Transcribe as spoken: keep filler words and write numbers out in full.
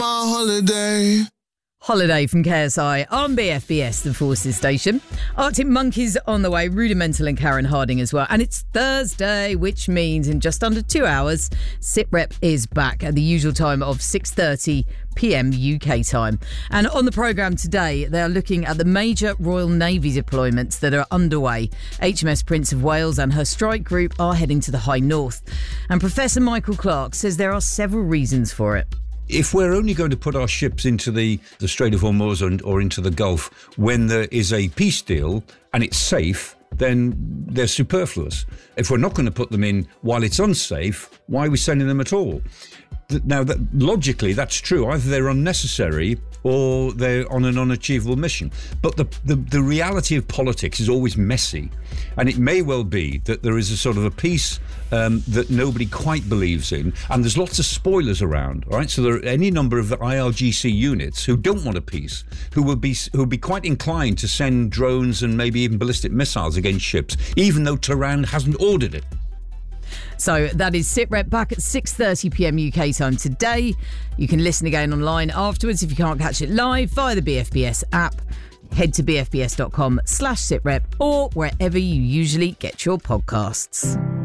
my holiday. Holiday from K S I on B F B S, the Forces station. Arctic Monkeys on the way, Rudimental and Karen Harding as well. And it's Thursday, which means in just under two hours, SITREP is back at the usual time of six thirty p m U K time. And on the programme today, they are looking at the major Royal Navy deployments that are underway. H M S Prince of Wales and her strike group are heading to the High North. And Professor Michael Clark says there are several reasons for it. If we're only going to put our ships into the, the Strait of Hormuz or, or into the Gulf when there is a peace deal and it's safe, then they're superfluous. If we're not going to put them in while it's unsafe, why are we sending them at all? Now, that, logically, that's true. Either they're unnecessary or they're on an unachievable mission. But the, the, the reality of politics is always messy. And it may well be that there is a sort of a peace um, that nobody quite believes in. And there's lots of spoilers around, all right? So there are any number of the I R G C units who don't want a peace, who will be who will be quite inclined to send drones and maybe even ballistic missiles against ships, even though Tehran hasn't ordered it. So that is SITREP back at six thirty p m U K time today. You can listen again online afterwards if you can't catch it live via the B F B S app. Head to bfbs.com slash SITREP or wherever you usually get your podcasts.